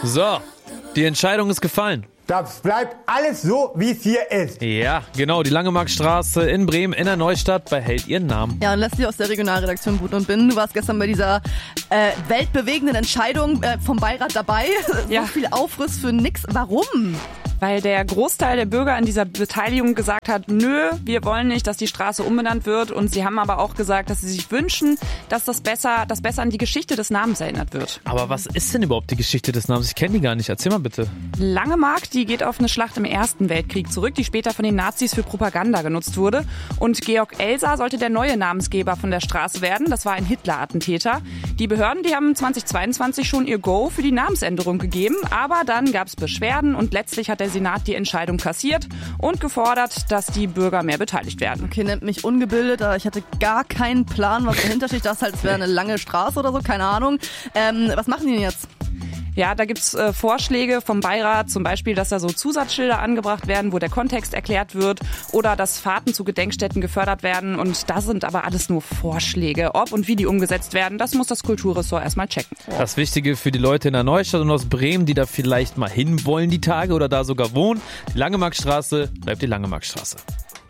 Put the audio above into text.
So, die Entscheidung ist gefallen. Das bleibt alles so, wie es hier ist. Ja, genau, die Langemarktstraße in Bremen in der Neustadt behält ihren Namen. Ja, und Leslie aus der Regionalredaktion Brut und Binnen, du warst gestern bei dieser weltbewegenden Entscheidung vom Beirat dabei. Ja. So viel Aufriss für nix. Warum? Weil der Großteil der Bürger an dieser Beteiligung gesagt hat, nö, wir wollen nicht, dass die Straße umbenannt wird. Und sie haben aber auch gesagt, dass sie sich wünschen, dass das besser an die Geschichte des Namens erinnert wird. Aber was ist denn überhaupt die Geschichte des Namens? Ich kenne die gar nicht. Erzähl mal bitte. Langemark, die geht auf eine Schlacht im Ersten Weltkrieg zurück, die später von den Nazis für Propaganda genutzt wurde. Und Georg Elser sollte der neue Namensgeber von der Straße werden. Das war ein Hitler-Attentäter. Die Behörden, die haben 2022 schon ihr Go für die Namensänderung gegeben. Aber dann gab es Beschwerden und letztlich hat der Senat die Entscheidung kassiert und gefordert, dass die Bürger mehr beteiligt werden. Okay, nennt mich ungebildet, aber ich hatte gar keinen Plan, was dahinter steht. Ich dachte halt, es wäre eine lange Straße oder so, keine Ahnung. Was machen die denn jetzt? Ja, da gibt's Vorschläge vom Beirat, zum Beispiel, dass da so Zusatzschilder angebracht werden, wo der Kontext erklärt wird oder dass Fahrten zu Gedenkstätten gefördert werden. Und das sind aber alles nur Vorschläge. Ob und wie die umgesetzt werden, das muss das Kulturressort erstmal checken. Das Wichtige für die Leute in der Neustadt und aus Bremen, die da vielleicht mal hinwollen die Tage oder da sogar wohnen, die Langemarktstraße bleibt die Langemarktstraße.